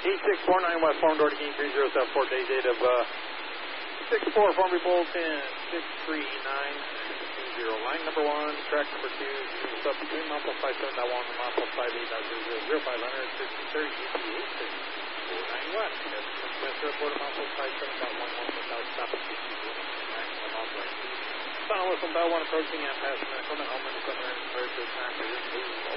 E649 West Farm door to King 3074, day date of 6-4, Farm Bolton 63920. Line number 1, track number 2, up between Mount 57.1 and Mount 58.005 Leonard 1530 GP 8649 West. West Airport of Mount 57.11 without stopping 62 maximum authorized speed. Final whistle bell 1 approaching and passing the equipment home in the southern third to time.